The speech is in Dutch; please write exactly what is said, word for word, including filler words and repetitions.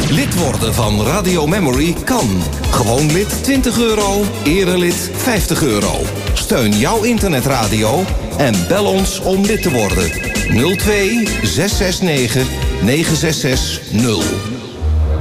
Lid worden van Radio Memory kan. Gewoon lid twintig euro, erelid vijftig euro. Steun jouw internetradio en bel ons om lid te worden. nul twee zes zes negen negen zes zes nul.